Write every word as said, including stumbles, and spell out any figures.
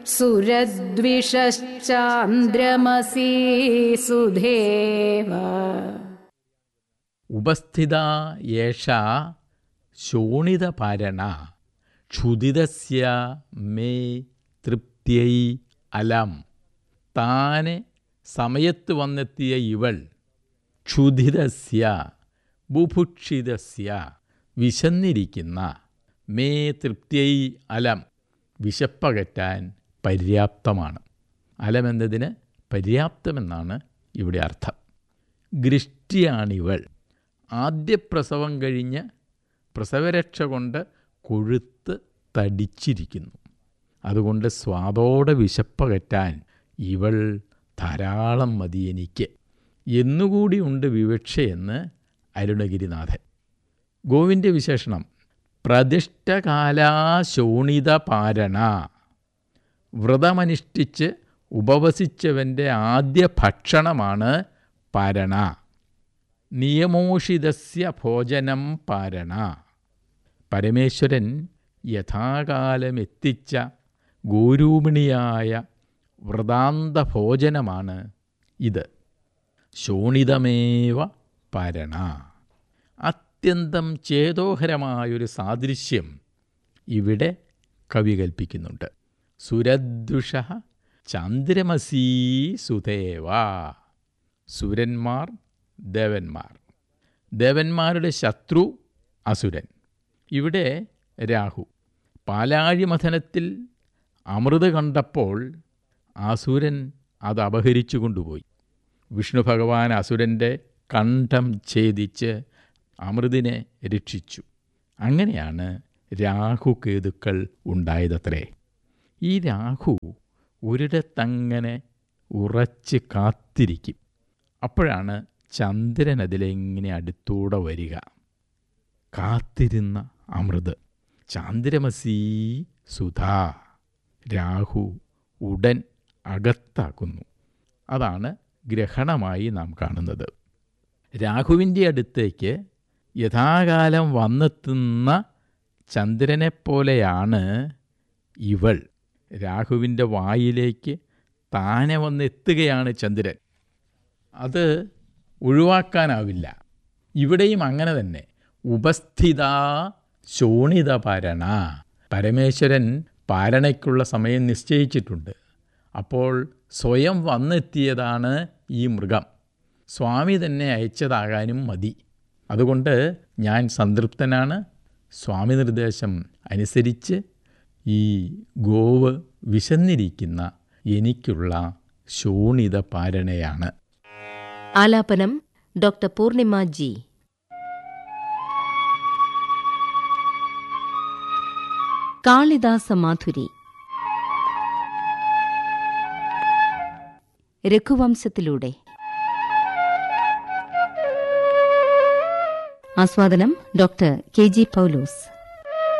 സുരദ്വിഷശ്ചാന്ദ്രമസീ സുധേവ. ഉപസ്ഥിതാ യേഷാ ശോണിതപാരണ ക്ഷുദിതസ്യ may തൃപ്തിയൈ അലം. താനെ സമയത്ത് വന്നെത്തിയ ഇവൾ ക്ഷുധിതസ്യ ബുഭുക്ഷിതസ്യ വിശന്നിരിക്കുന്ന may തൃപ്തിയൈ അലം വിശപ്പകറ്റാൻ പര്യാപ്തമാണ്. അലമെന്നതിന് പര്യാപ്തമെന്നാണ് ഇവിടെ അർത്ഥം. ഗൃഷ്ടിയാണിവൾ. ആദ്യ പ്രസവം കഴിഞ്ഞ് പ്രസവരക്ഷ കൊണ്ട് കൊഴുത്ത് തടിച്ചിരിക്കുന്നു. അതുകൊണ്ട് സ്വാദോടെ വിശപ്പകറ്റാൻ ഇവൾ ധാരാളം മതി എനിക്ക് എന്നുകൂടി ഉണ്ട് വിവക്ഷയെന്ന് അരുണഗിരിനാഥൻ. ഗോവിൻ്റെ വിശേഷണം പ്രതിഷ്ഠകാലാ ശോണിത പാരണ. വ്രതമനുഷ്ഠിച്ച് ഉപവസിച്ചവൻ്റെ ആദ്യ ഭക്ഷണമാണ് പാരണ. നിയമോഷിതസ്യ ഭോജനം പാരണ. പരമേശ്വരൻ യഥാകാലമെത്തിച്ച ഗോരൂപിണിയായ വ്രതാന്ത ഭോജനമാണ് ഇത്. ശോണിതമേവ പാരണ. അത്യന്തം ചേതോഹരമായൊരു സാദൃശ്യം ഇവിടെ കവി കൽപ്പിക്കുന്നുണ്ട്. സുരദ്വിഷ ചന്ദ്രമസീ സുധേവ. സുരന്മാർ ദേവന്മാർ, ദേവന്മാരുടെ ശത്രു അസുരൻ. ഇവിടെ രാഹു. പാലാഴിമഥനത്തിൽ അമൃത് കണ്ടപ്പോൾ അസുരൻ അത് അപഹരിച്ചു കൊണ്ടുപോയി. വിഷ്ണു ഭഗവാൻ അസുരൻ്റെ കണ്ഠം ഛേദിച്ച് അമൃതിനെ രക്ഷിച്ചു. അങ്ങനെയാണ് രാഹു കേതുക്കൾ ഉണ്ടായതത്രേ. ഈ രാഹു ഒരിടത്തങ്ങനെ ഉറച്ച് കാത്തിരിക്കും. അപ്പോഴാണ് ചന്ദ്രൻ അതിലെങ്ങനെ അടുത്തൂടെ വരിക. കാത്തിരുന്ന അമൃത്. ചാന്ദ്രമസീ സുധാ. രാഹു ഉടൻ അകത്താക്കുന്നു. അതാണ് ഗ്രഹണമായി നാം കാണുന്നത്. രാഹുവിൻ്റെ അടുത്തേക്ക് യഥാകാലം വന്നെത്തുന്ന ചന്ദ്രനെപ്പോലെയാണ് ഇവൾ. രാഹുവിൻ്റെ വായിലേക്ക് താനെ വന്നെത്തുകയാണ് ചന്ദ്രൻ. അത് ഒഴിവാക്കാനാവില്ല. ഇവിടെയും അങ്ങനെ തന്നെ. ഉപസ്ഥിത ശോണിത പാരണ. പരമേശ്വരൻ പാരണയ്ക്കുള്ള സമയം നിശ്ചയിച്ചിട്ടുണ്ട്. അപ്പോൾ സ്വയം വന്നെത്തിയതാണ് ഈ മൃഗം. സ്വാമി തന്നെ അയച്ചതാകാനും മതി. അതുകൊണ്ട് ഞാൻ സംതൃപ്തനാണ്. സ്വാമി നിർദ്ദേശം അനുസരിച്ച് ഈ ഗോവ് വിശന്നിരിക്കുന്ന എനിക്കുള്ള ശോണിത പാരണയാണ്. ആലാപനം ഡോക്ടർ പൂർണിമ ജി. കാളിദാസ മാധുരി. രഘുവംശത്തിലൂടെ. ആസ്വാദനം ഡോക്ടർ കെ ജി പൗലോസ്.